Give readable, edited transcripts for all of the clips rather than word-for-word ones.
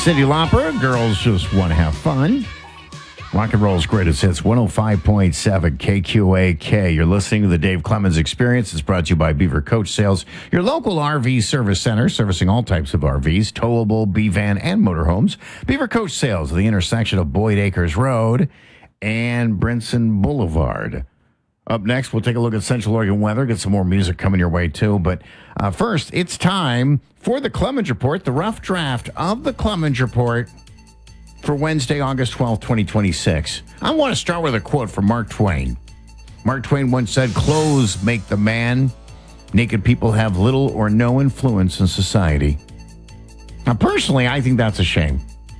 Cyndi Lauper, Girls Just Want to Have Fun. Rock and Roll's Greatest Hits, 105.7 KQAK. You're listening to the Dave Clemens Experience. It's brought to you by Beaver Coach Sales, your local RV service center, servicing all types of RVs, towable, B-van, and motorhomes. Beaver Coach Sales, the intersection of Boyd Acres Road and Brinson Boulevard. Up next, we'll take a look at Central Oregon weather, get some more music coming your way, too. But first, it's time for the Clemens Report, the rough draft of the Clemens Report for Wednesday, August 12th, 2026. I want to start with a quote from Mark Twain. Mark Twain once said, "Clothes make the man. Naked people have little or no influence in society." Now, personally, I think that's a shame.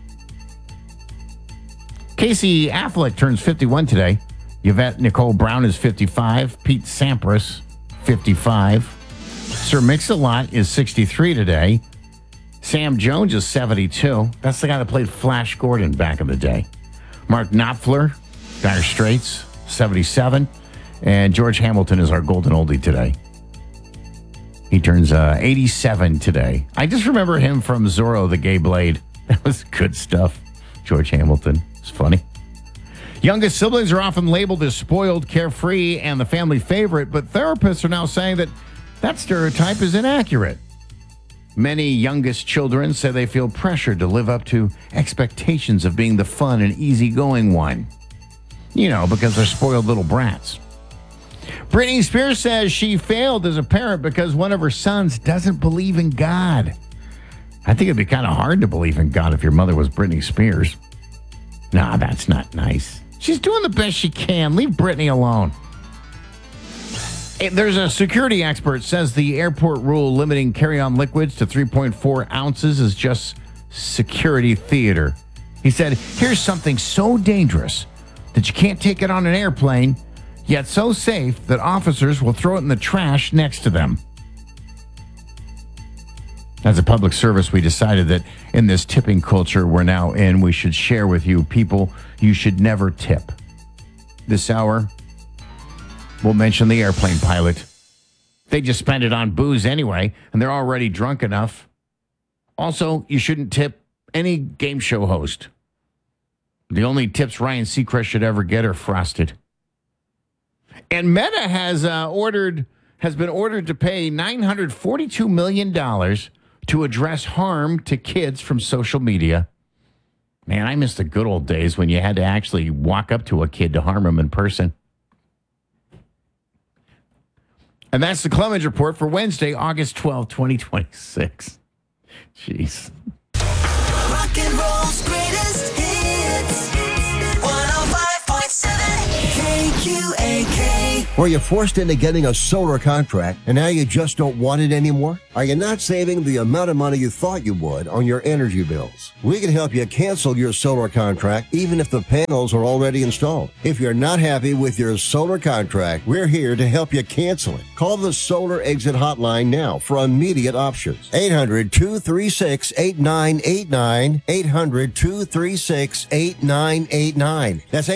Casey Affleck turns 51 today. Yvette Nicole Brown is 55. Pete Sampras, 55. Sir Mix-a-Lot is 63 today. Sam Jones is 72. That's the guy that played Flash Gordon back in the day. Mark Knopfler, Dire Straits, 77. And George Hamilton is our golden oldie today. He turns 87 today. I just remember him from Zorro the Gay Blade. That was good stuff. George Hamilton. It's funny. Youngest siblings are often labeled as spoiled, carefree, and the family favorite, but therapists are now saying that that stereotype is inaccurate. Many youngest children say they feel pressured to live up to expectations of being the fun and easygoing one. You know, because they're spoiled little brats. Britney Spears says she failed as a parent because one of her sons doesn't believe in God. I think it'd be kind of hard to believe in God if your mother was Britney Spears. Nah, that's not nice. She's doing the best she can. Leave Britney alone. There's a security expert says the airport rule limiting carry-on liquids to 3.4 ounces is just security theater. He said, here's something so dangerous that you can't take it on an airplane, yet so safe that officers will throw it in the trash next to them. As a public service, we decided that in this tipping culture we're now in, we should share with you people you should never tip. This hour, we'll mention the airplane pilot. They just spent it on booze anyway, and they're already drunk enough. Also, you shouldn't tip any game show host. The only tips Ryan Seacrest should ever get are frosted. And Meta has been ordered to pay $942 million to address harm to kids from social media. Man, I miss the good old days when you had to actually walk up to a kid to harm him in person. And that's the Clemens Report for Wednesday, August 12, 2026. Jeez. Rock and roll's greatest hits. 105.7 KQAK. Were you forced into getting a solar contract and now you just don't want it anymore? Are you not saving the amount of money you thought you would on your energy bills? We can help you cancel your solar contract even if the panels are already installed. If you're not happy with your solar contract, we're here to help you cancel it. Call the Solar Exit Hotline now for immediate options. 800-236-8989. 800-236-8989. That's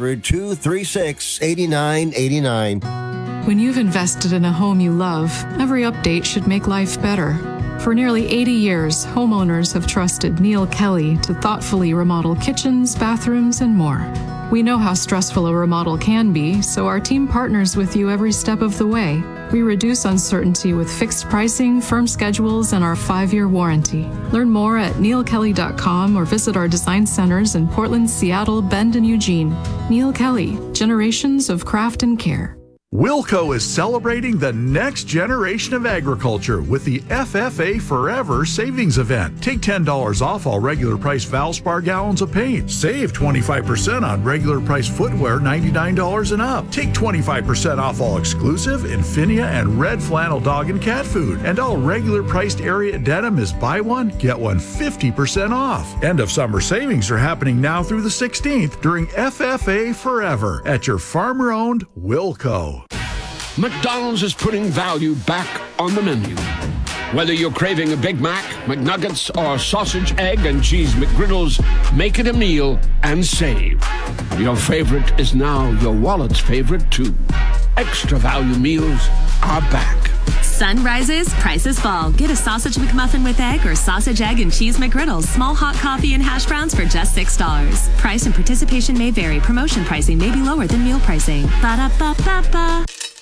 800-236-8989. When you've invested in a home you love, every update should make life better. For nearly 80 years, homeowners have trusted Neil Kelly to thoughtfully remodel kitchens, bathrooms, and more. We know how stressful a remodel can be, so our team partners with you every step of the way. We reduce uncertainty with fixed pricing, firm schedules, and our 5-year warranty. Learn more at neilkelly.com or visit our design centers in Portland, Seattle, Bend, and Eugene. Neil Kelly, generations of craft and care. Wilco is celebrating the next generation of agriculture with the FFA Forever Savings Event. Take $10 off all regular price Valspar gallons of paint. Save 25% on regular price footwear, $99 and up. Take 25% off all exclusive Infinia and red flannel dog and cat food. And all regular priced Ariat denim is buy one, get one 50% off. End of summer savings are happening now through the 16th during FFA Forever at your farmer-owned Wilco. McDonald's is putting value back on the menu. Whether you're craving a Big Mac, McNuggets, or sausage, egg, and cheese McGriddles, make it a meal and save. Your favorite is now your wallet's favorite, too. Extra value meals are back. Sun rises, prices fall. Get a sausage McMuffin with egg or sausage, egg, and cheese McGriddles. Small hot coffee and hash browns for just $6. Price and participation may vary. Promotion pricing may be lower than meal pricing. Ba-da-ba-ba-ba.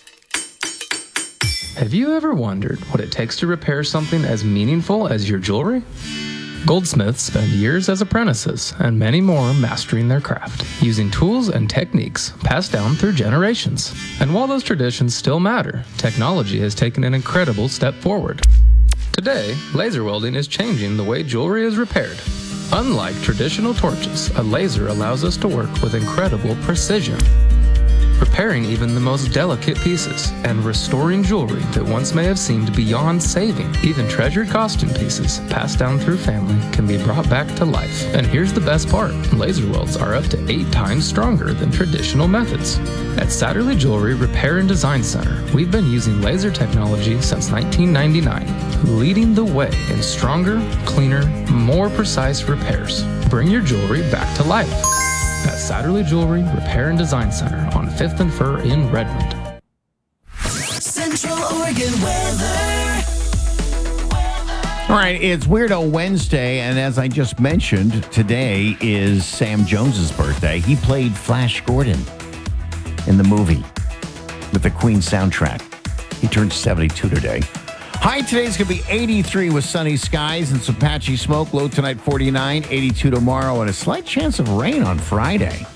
Have you ever wondered what it takes to repair something as meaningful as your jewelry? Goldsmiths spend years as apprentices and many more mastering their craft, using tools and techniques passed down through generations. And while those traditions still matter, technology has taken an incredible step forward. Today, laser welding is changing the way jewelry is repaired. Unlike traditional torches, a laser allows us to work with incredible precision, repairing even the most delicate pieces and restoring jewelry that once may have seemed beyond saving. Even treasured costume pieces passed down through family can be brought back to life. And here's the best part. Laser welds are up to 8 times stronger than traditional methods. At Satterley Jewelry Repair and Design Center, we've been using laser technology since 1999, leading the way in stronger, cleaner, more precise repairs. Bring your jewelry back to life at Satterley Jewelry Repair and Design Center on 5th and Fur in Redmond. Central Oregon weather. All right, it's Weirdo Wednesday, and as I just mentioned, today is Sam Jones's birthday. He played Flash Gordon in the movie with the Queen soundtrack. He turned 72 today. High today's going to be 83 with sunny skies and some patchy smoke. Low tonight 49, 82 tomorrow, and a slight chance of rain on Friday.